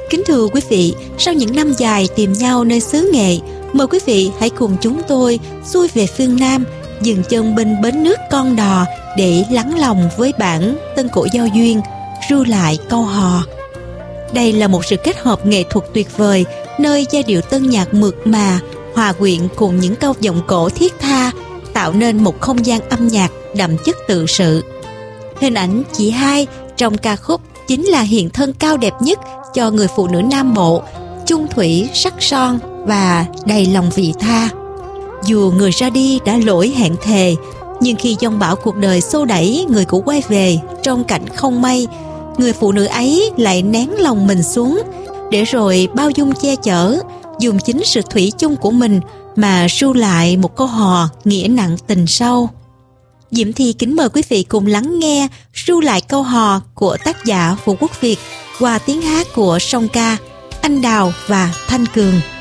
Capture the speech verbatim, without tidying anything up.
Kính thưa quý vị, sau những năm dài tìm nhau nơi xứ Nghệ, mời quý vị hãy cùng chúng tôi xuôi về phương Nam, dừng chân bên bến nước Con Đò để lắng lòng với bản Tân Cổ Giao Duyên, ru lại câu hò. Đây là một sự kết hợp nghệ thuật tuyệt vời, nơi giai điệu tân nhạc mượt mà, hòa quyện cùng những câu giọng cổ thiết tha, tạo nên một không gian âm nhạc đậm chất tự sự. Hình ảnh chị hai trong ca khúc chính là hiện thân cao đẹp nhất cho người phụ nữ Nam Bộ, chung thủy, sắc son và đầy lòng vị tha. Dù người ra đi đã lỗi hẹn thề, nhưng khi dông bão cuộc đời xô đẩy người cũ quay về trong cảnh không may, người phụ nữ ấy lại nén lòng mình xuống, để rồi bao dung che chở, dùng chính sự thủy chung của mình mà ru lại một câu hò nghĩa nặng tình sâu. Diễm Thi kính mời quý vị cùng lắng nghe ru lại câu hò của tác giả Vũ Quốc Việt qua tiếng hát của song ca Anh Đào và Thanh Cường.